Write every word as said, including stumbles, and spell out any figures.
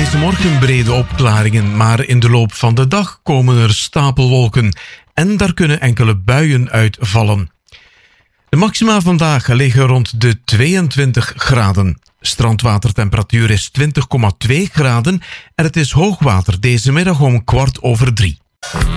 Deze morgen brede opklaringen, maar in de loop van de dag komen er stapelwolken en daar kunnen enkele buien uitvallen. De maxima vandaag liggen rond de tweeëntwintig graden. Strandwatertemperatuur is twintig komma twee graden en het is hoogwater deze middag om kwart over drie.